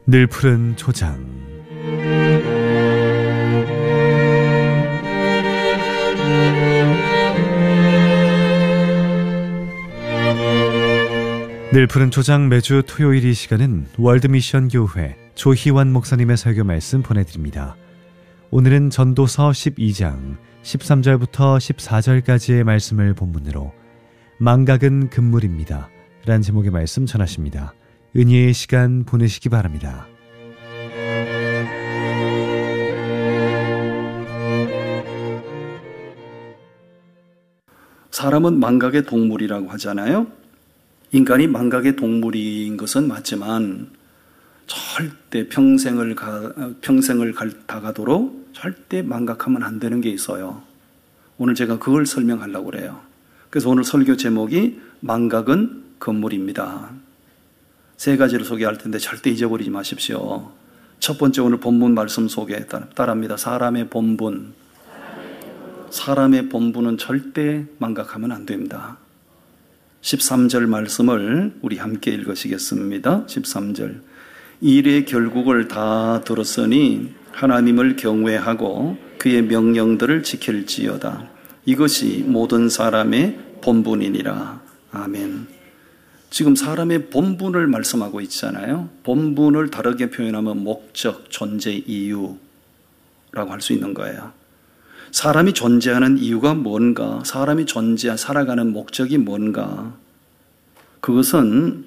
늘 푸른 초장. 늘 푸른 초장 매주 토요일 이 시간은 월드미션 교회 조희환 목사님의 설교 말씀 보내드립니다. 오늘은 전도서 12장 13절부터 14절까지의 말씀을 본문으로 망각은 금물입니다 라는 제목의 말씀 전하십니다. 은혜의 시간 보내시기 바랍니다. 사람은 망각의 동물이라고 하잖아요. 인간이 망각의 동물인 것은 맞지만 절대 평생을 다가도록 절대 망각하면 안 되는 게 있어요. 오늘 제가 그걸 설명하려고 그래요. 그래서 오늘 설교 제목이 망각은 금물입니다. 세 가지를 소개할 텐데 절대 잊어버리지 마십시오. 첫 번째, 오늘 본문 말씀 소개 따라합니다. 사람의 본분. 사람의 본분은 절대 망각하면 안 됩니다. 13절 말씀을 우리 함께 읽으시겠습니다. 13절. 일의 결국을 다 들었으니 하나님을 경외하고 그의 명령들을 지킬지어다. 이것이 모든 사람의 본분이니라. 아멘. 지금 사람의 본분을 말씀하고 있잖아요. 본분을 다르게 표현하면 목적, 존재, 이유라고 할 수 있는 거예요. 사람이 존재하는 이유가 뭔가, 사람이 살아가는 목적이 뭔가, 그것은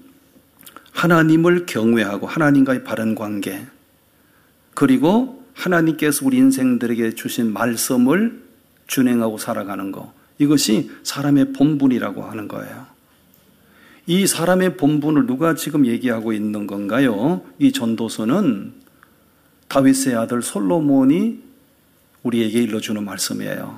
하나님을 경외하고 하나님과의 바른 관계, 그리고 하나님께서 우리 인생들에게 주신 말씀을 준행하고 살아가는 것, 이것이 사람의 본분이라고 하는 거예요. 이 사람의 본분을 누가 지금 얘기하고 있는 건가요? 이 전도서는 다윗의 아들 솔로몬이 우리에게 일러주는 말씀이에요.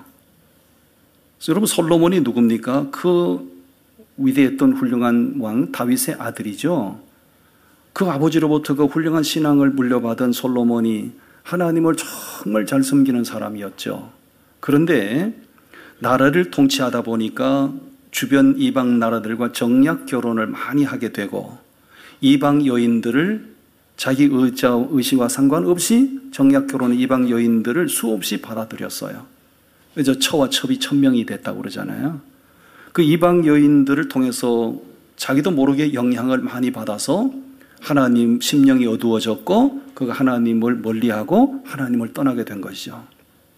여러분, 솔로몬이 누굽니까? 그 위대했던 훌륭한 왕 다윗의 아들이죠. 그 아버지로부터 그 훌륭한 신앙을 물려받은 솔로몬이 하나님을 정말 잘 섬기는 사람이었죠. 그런데 나라를 통치하다 보니까 주변 이방 나라들과 정략 결혼을 많이 하게 되고, 이방 여인들을 자기 의지와 상관없이 정략 결혼의 이방 여인들을 수없이 받아들였어요. 그래서 처와 첩이 천명이 됐다고 그러잖아요. 그 이방 여인들을 통해서 자기도 모르게 영향을 많이 받아서 하나님 심령이 어두워졌고, 그가 하나님을 멀리하고 하나님을 떠나게 된 것이죠.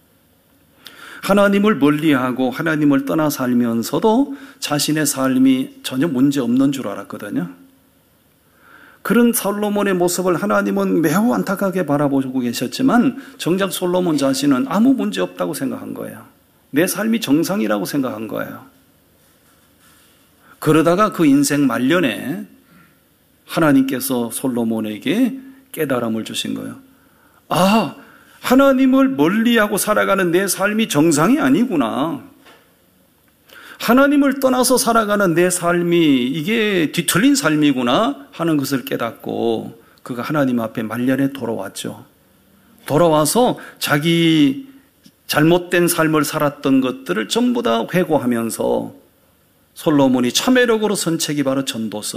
하나님을 멀리하고 하나님을 떠나 살면서도 자신의 삶이 전혀 문제 없는 줄 알았거든요. 그런 솔로몬의 모습을 하나님은 매우 안타깝게 바라보고 계셨지만, 정작 솔로몬 자신은 아무 문제 없다고 생각한 거예요. 내 삶이 정상이라고 생각한 거예요. 그러다가 그 인생 말년에 하나님께서 솔로몬에게 깨달음을 주신 거예요. 아, 하나님을 멀리하고 살아가는 내 삶이 정상이 아니구나. 하나님을 떠나서 살아가는 내 삶이 이게 뒤틀린 삶이구나 하는 것을 깨닫고 그가 하나님 앞에 말년에 돌아왔죠. 돌아와서 자기 잘못된 삶을 살았던 것들을 전부 다 회고하면서 솔로몬이 참회력으로 쓴 책이 바로 전도서